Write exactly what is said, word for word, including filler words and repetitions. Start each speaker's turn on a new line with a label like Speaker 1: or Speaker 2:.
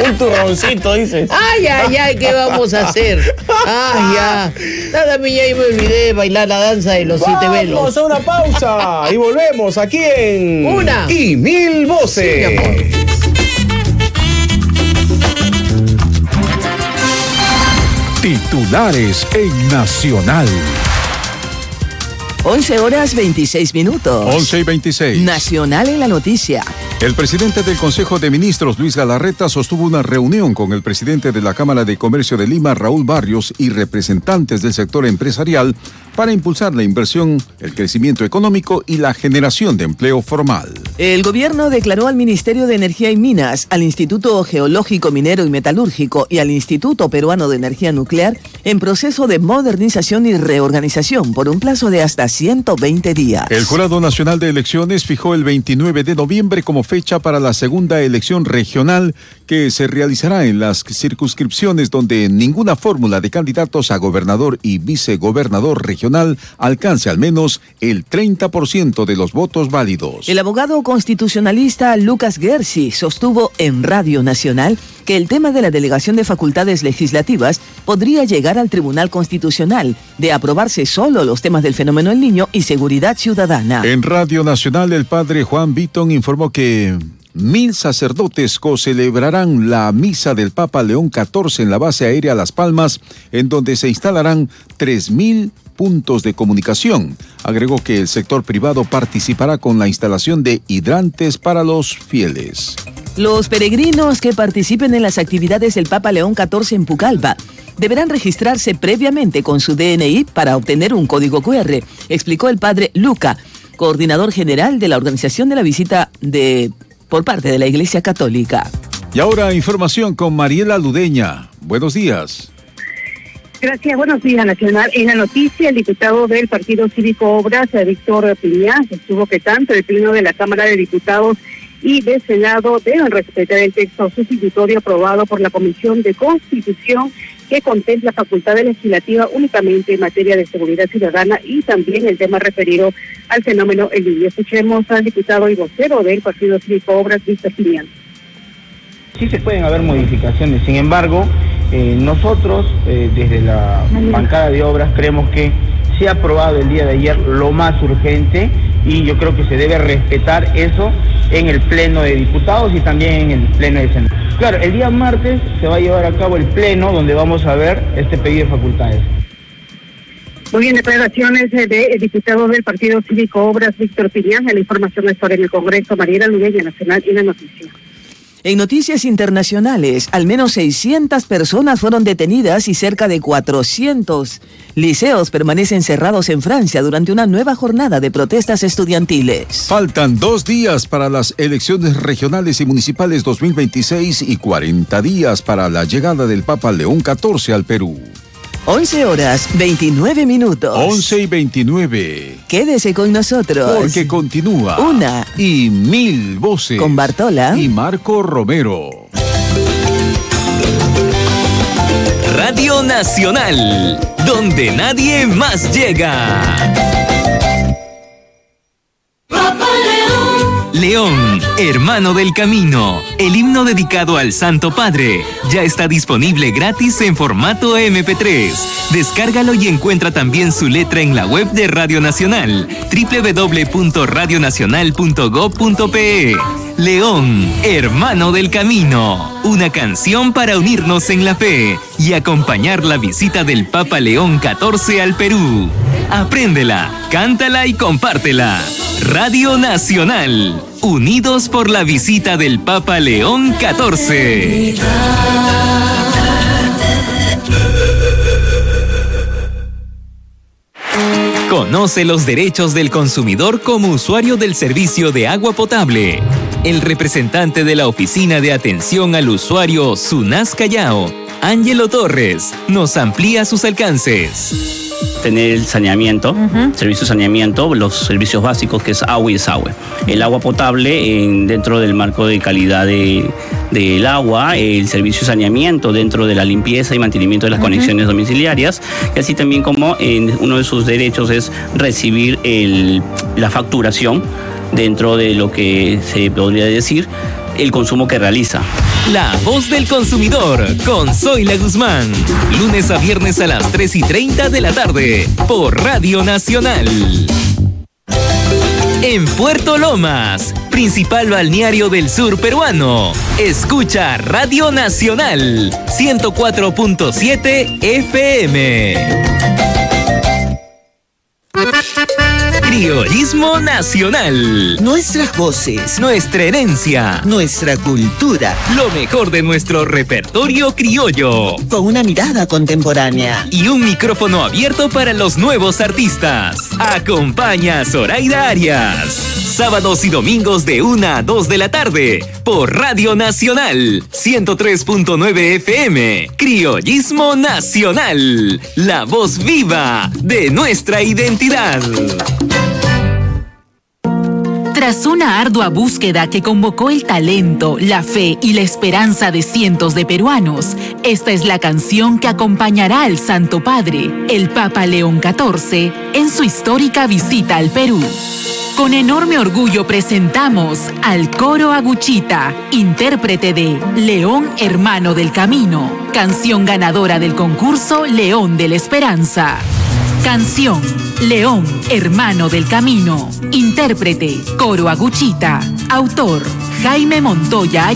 Speaker 1: Un turroncito, dices.
Speaker 2: Ay, ay, ay, ¿qué vamos a hacer? Ay, ya. Nada, mi ya me olvidé de bailar la danza de los siete velos.
Speaker 1: Vamos a una pausa y volvemos aquí en...
Speaker 2: Una.
Speaker 1: Y mil voces.
Speaker 2: Sí, mi amor.
Speaker 3: Titulares en Nacional.
Speaker 4: once horas veintiséis minutos.
Speaker 3: once y veintiséis.
Speaker 4: Nacional en la noticia.
Speaker 3: El presidente del Consejo de Ministros, Luis Galarreta, sostuvo una reunión con el presidente de la Cámara de Comercio de Lima, Raúl Barrios, y representantes del sector empresarial para impulsar la inversión, el crecimiento económico y la generación de empleo formal.
Speaker 4: El gobierno declaró al Ministerio de Energía y Minas, al Instituto Geológico Minero y Metalúrgico y al Instituto Peruano de Energía Nuclear en proceso de modernización y reorganización por un plazo de hasta ciento veinte días.
Speaker 3: El Jurado Nacional de Elecciones fijó el veintinueve de noviembre como fecha para la segunda elección regional que se realizará en las circunscripciones donde ninguna fórmula de candidatos a gobernador y vicegobernador regional alcance al menos el treinta por ciento de los votos válidos.
Speaker 4: El abogado constitucionalista Lucas Gersi sostuvo en Radio Nacional que el tema de la delegación de facultades legislativas podría llegar al Tribunal Constitucional, de aprobarse solo los temas del fenómeno El Niño y seguridad ciudadana.
Speaker 3: En Radio Nacional, el padre Juan Vitton informó que mil sacerdotes co-celebrarán la misa del Papa León catorce en la base aérea Las Palmas, en donde se instalarán tres mil puntos de comunicación. Agregó que el sector privado participará con la instalación de hidrantes para los fieles.
Speaker 4: Los peregrinos que participen en las actividades del Papa León catorce en Pucallpa deberán registrarse previamente con su D N I para obtener un código cu erre, explicó el padre Luca, coordinador general de la organización de la visita de por parte de la Iglesia Católica.
Speaker 3: Y ahora información con Mariela Ludeña. Buenos días.
Speaker 5: Gracias, buenos días, Nacional. En la noticia, el diputado del Partido Cívico Obras, Víctor Piña, sostuvo que tanto el Pleno de la Cámara de Diputados y del Senado deben respetar el texto sustitutorio aprobado por la Comisión de Constitución, que contempla facultades legislativas únicamente en materia de seguridad ciudadana y también el tema referido al fenómeno El Niño. Escuchemos al diputado y vocero del Partido Cívico Obras, Víctor Piña.
Speaker 6: Sí se pueden haber modificaciones, sin embargo, eh, nosotros eh, desde la bancada de obras creemos que se ha aprobado el día de ayer lo más urgente y yo creo que se debe respetar eso en el Pleno de Diputados y también en el Pleno de Senado. Claro, el día martes se va a llevar a cabo el Pleno donde vamos a ver este pedido de facultades.
Speaker 5: Muy bien, declaraciones de, de diputados del Partido Cívico Obras, Víctor Piña. La información es sobre el Congreso, Mariela Ludeña, Nacional y la noticia.
Speaker 4: En noticias internacionales, al menos seiscientas personas fueron detenidas y cerca de cuatrocientos liceos permanecen cerrados en Francia durante una nueva jornada de protestas estudiantiles.
Speaker 3: Faltan dos días para las elecciones regionales y municipales dos mil veintiséis y cuarenta días para la llegada del Papa León catorce al Perú.
Speaker 4: once horas, veintinueve minutos.
Speaker 3: once y veintinueve.
Speaker 4: Quédese con nosotros.
Speaker 3: Porque continúa.
Speaker 4: Una.
Speaker 3: Y mil voces.
Speaker 4: Con Bartola.
Speaker 3: Y Marco Romero.
Speaker 7: Radio Nacional, donde nadie más llega. Papa León. León, hermano del camino, el himno dedicado al Santo Padre, ya está disponible gratis en formato eme pe tres. Descárgalo y encuentra también su letra en la web de Radio Nacional, doble u doble u doble u punto radio nacional punto gob punto pe. León, hermano del camino, una canción para unirnos en la fe y acompañar la visita del Papa León catorce al Perú. Apréndela, cántala y compártela. Radio Nacional, unidos por la visita del Papa León catorce. Conoce los derechos del consumidor como usuario del servicio de agua potable. El representante de la Oficina de Atención al Usuario SUNAS Callao, Ángelo Torres, nos amplía sus alcances.
Speaker 8: Tener el saneamiento, uh-huh. servicio de saneamiento, los servicios básicos que es agua y desagüe. El agua potable en, dentro del marco de calidad de, del agua, el servicio de saneamiento dentro de la limpieza y mantenimiento de las uh-huh. conexiones domiciliarias, y así también como en uno de sus derechos es recibir el, la facturación dentro de lo que se podría decir el consumo que realiza.
Speaker 7: La voz del consumidor con Zoila Guzmán. Lunes a viernes a las tres y treinta de la tarde por Radio Nacional. En Puerto Lomas, principal balneario del sur peruano, escucha Radio Nacional ciento cuatro punto siete F M. Criollismo nacional.
Speaker 9: Nuestras voces.
Speaker 7: Nuestra herencia.
Speaker 9: Nuestra cultura.
Speaker 7: Lo mejor de nuestro repertorio criollo.
Speaker 9: Con una mirada contemporánea.
Speaker 7: Y un micrófono abierto para los nuevos artistas. Acompaña a Zoraida Arias. Sábados y domingos de una a dos de la tarde. Por Radio Nacional ciento tres punto nueve F M. Criollismo nacional. La voz viva de nuestra identidad.
Speaker 10: Tras una ardua búsqueda que convocó el talento, la fe y la esperanza de cientos de peruanos, esta es la canción que acompañará al Santo Padre, el Papa León catorce, en su histórica visita al Perú. Con enorme orgullo presentamos al Coro Aguchita, intérprete de León Hermano del Camino, canción ganadora del concurso León de la Esperanza. Canción León Hermano del Camino, intérprete Coro Aguchita, autor Jaime Montoya